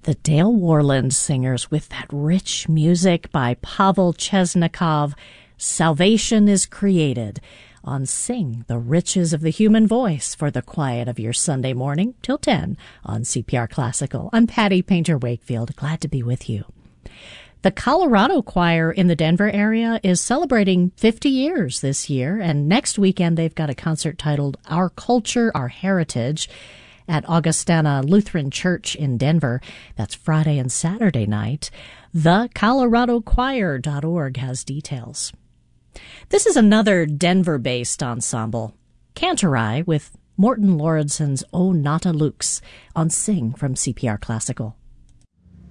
The Dale Warland Singers with that rich music by Pavel Chesnikov, Salvation is Created, on Sing the Riches of the Human Voice for the quiet of your Sunday morning till 10 on CPR Classical. I'm Patty Painter Wakefield, glad to be with you. The Colorado Choir in the Denver area is celebrating 50 years this year, and next weekend they've got a concert titled Our Culture, Our Heritage at Augustana Lutheran Church in Denver. That's Friday and Saturday night. TheColoradoChoir.org has details. This is another Denver-based ensemble, Cantorai, with Morton Lauridsen's O Nata Lux on Sing from CPR Classical.